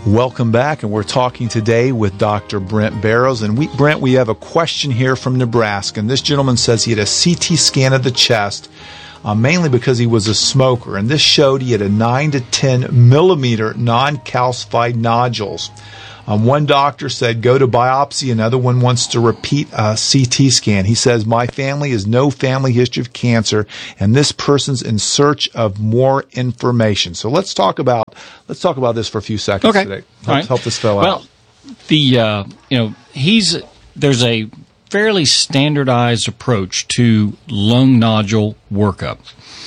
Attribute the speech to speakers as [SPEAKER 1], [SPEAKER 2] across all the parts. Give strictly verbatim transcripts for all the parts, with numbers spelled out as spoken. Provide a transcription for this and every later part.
[SPEAKER 1] Welcome back, and we're talking today with Doctor Brent Barrows. And we, Brent, we have a question here from Nebraska, and this gentleman says he had a C T scan of the chest, uh, mainly because he was a smoker, and this showed he had a nine to ten millimeter non-calcified nodules. Um, one doctor said go to biopsy. Another one wants to repeat a C T scan. He says, my family has no family history of cancer, and this person's in search of more information. So let's talk about let's talk about this for a few seconds
[SPEAKER 2] okay.
[SPEAKER 1] today. Help,
[SPEAKER 2] All right.
[SPEAKER 1] help this fellow
[SPEAKER 2] well,
[SPEAKER 1] out.
[SPEAKER 2] Well, the uh, you know he's there's a fairly standardized approach to lung nodule workup.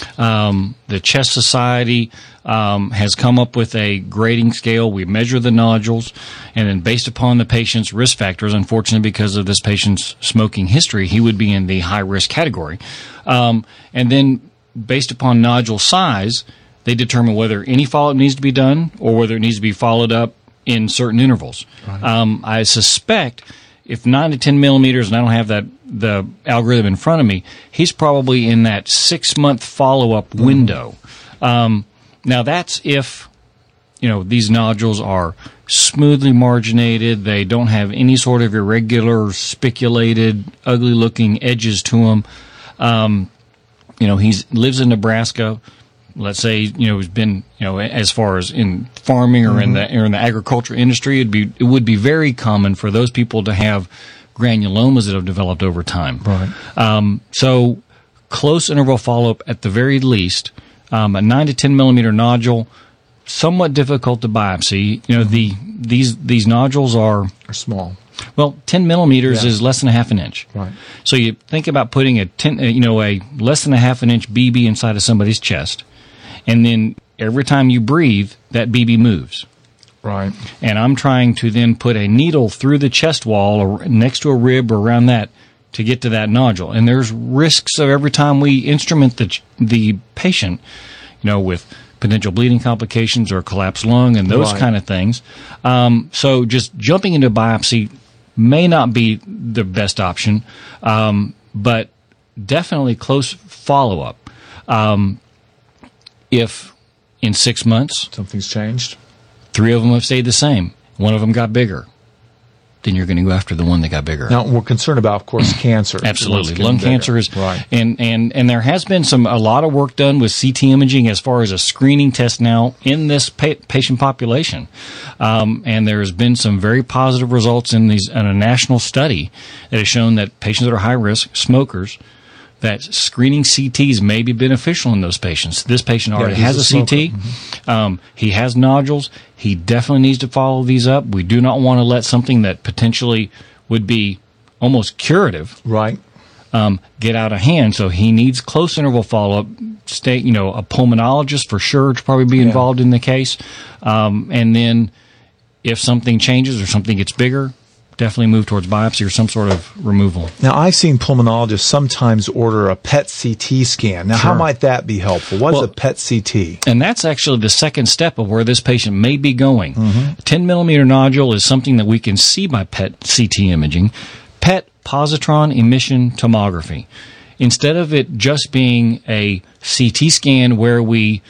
[SPEAKER 2] Um, the Chest Society um, has come up with a grading scale. We measure the nodules, and then based upon the patient's risk factors, unfortunately because of this patient's smoking history, he would be in the high-risk category. Um, and then based upon nodule size, they determine whether any follow-up needs to be done or whether it needs to be followed up in certain intervals. Right. Um, I suspect if nine to ten millimeters, and I don't have that the algorithm in front of me, he's probably in that six-month follow-up mm-hmm. window. Um, now, that's if, you know, these nodules are smoothly marginated, they don't have any sort of irregular, spiculated, ugly-looking edges to them. Um, you know, he lives in Nebraska. Let's say, you know, he's been, you know, as far as in farming or mm-hmm. in the or in the agriculture industry, it'd be it would be very common for those people to have granulomas that have developed over time.
[SPEAKER 1] Right.
[SPEAKER 2] Um, so, close interval follow-up at the very least. Um, a nine to ten millimeter nodule, somewhat difficult to biopsy. You know, mm-hmm. the these these nodules are
[SPEAKER 1] are small.
[SPEAKER 2] Well, ten millimeters
[SPEAKER 1] yeah.
[SPEAKER 2] is less than a half an inch.
[SPEAKER 1] Right.
[SPEAKER 2] So you think about putting a ten, you know, a less than a half an inch B B inside of somebody's chest. And then every time you breathe, that B B moves.
[SPEAKER 1] Right.
[SPEAKER 2] And I'm trying to then put a needle through the chest wall or next to a rib or around that to get to that nodule. And there's risks of every time we instrument the the patient, you know, with potential bleeding complications or collapsed lung and those
[SPEAKER 1] right.
[SPEAKER 2] kind of things. Um, so just jumping into biopsy may not be the best option, um, but definitely close follow-up. Um, If in six months
[SPEAKER 1] something's changed,
[SPEAKER 2] three of them have stayed the same, one of them got bigger, then you're going to go after the one that got bigger.
[SPEAKER 1] Now we're concerned about, of course, cancer.
[SPEAKER 2] Absolutely, lung
[SPEAKER 1] bigger.
[SPEAKER 2] cancer is
[SPEAKER 1] right,
[SPEAKER 2] and and and there has been some a lot of work done with C T imaging as far as a screening test now in this pa- patient population, um, and there has been some very positive results in these in a national study that has shown that patients that are high risk smokers, that screening C Ts may be beneficial in those patients. This patient already
[SPEAKER 1] yeah,
[SPEAKER 2] has a, a C T. Mm-hmm. Um, he has nodules. He definitely needs to follow these up. We do not want to let something that potentially would be almost curative
[SPEAKER 1] right.
[SPEAKER 2] um, get out of hand. So he needs close interval follow-up. Stay, you know, a pulmonologist for sure to probably be involved yeah. in the case. Um, and then if something changes or something gets bigger, definitely move towards biopsy or some sort of removal.
[SPEAKER 1] Now, I've seen pulmonologists sometimes order a P E T C T scan. Now, sure. how might that be helpful? What well, is a P E T C T?
[SPEAKER 2] And that's actually the second step of where this patient may be going.
[SPEAKER 1] Mm-hmm.
[SPEAKER 2] ten millimeter nodule is something that we can see by P E T C T imaging. P E T, positron emission tomography. Instead of it just being a C T scan where we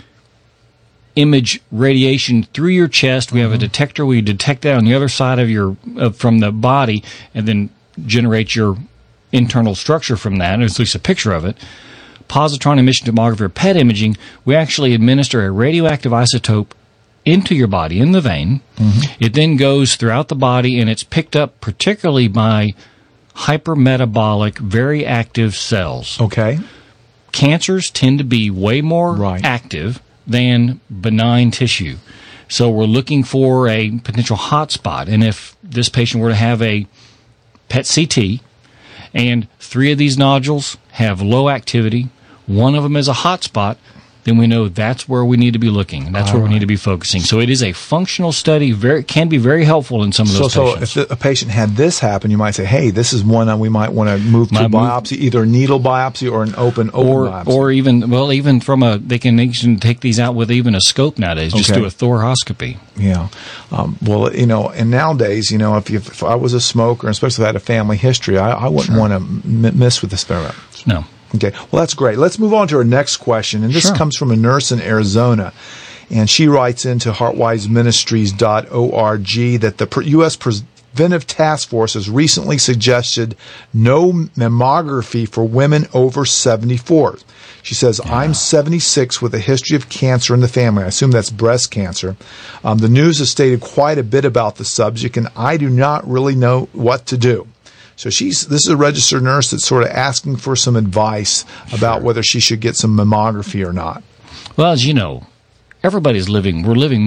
[SPEAKER 2] image radiation through your chest. We have a detector. We detect that on the other side of your uh, from the body, and then generate your internal structure from that, or at least a picture of it. Positron emission tomography or P E T imaging, we actually administer a radioactive isotope into your body, in the vein. Mm-hmm. It then goes throughout the body, and it's picked up particularly by hypermetabolic, very active cells.
[SPEAKER 1] Okay.
[SPEAKER 2] Cancers tend to be way more
[SPEAKER 1] right.
[SPEAKER 2] active than benign tissue. So we're looking for a potential hot spot. And if this patient were to have a P E T C T and three of these nodules have low activity, one of them is a hot spot, then we know that's where we need to be looking. That's All where right. we need to be focusing. So it is a functional study. Very can be very helpful in some of those
[SPEAKER 1] so,
[SPEAKER 2] patients.
[SPEAKER 1] So if a patient had this happen, you might say, hey, this is one that we might want to move to
[SPEAKER 2] might
[SPEAKER 1] biopsy, move, either needle biopsy or an open, open
[SPEAKER 2] or,
[SPEAKER 1] biopsy.
[SPEAKER 2] Or even, well, even from a, they can even take these out with even a scope nowadays, just
[SPEAKER 1] okay.
[SPEAKER 2] do a thoracoscopy.
[SPEAKER 1] Yeah. Um, well, you know, and nowadays, you know, if, you, if I was a smoker, especially if I had a family history, I, I wouldn't
[SPEAKER 2] sure.
[SPEAKER 1] want to m- mess with this experiment.
[SPEAKER 2] No.
[SPEAKER 1] Okay, well, that's great. Let's move on to our next question, and this
[SPEAKER 2] sure.
[SPEAKER 1] comes from a nurse in Arizona. And she writes into heartwise ministries dot org that the U S Preventive Task Force has recently suggested no mammography for women over seventy-four. She says, yeah. I'm seventy-six with a history of cancer in the family. I assume that's breast cancer. Um, the news has stated quite a bit about the subject, and I do not really know what to do. So she's this is a registered nurse that's sort of asking for some advice about
[SPEAKER 2] Sure.
[SPEAKER 1] whether she should get some mammography or not.
[SPEAKER 2] Well, as you know, everybody's living, we're living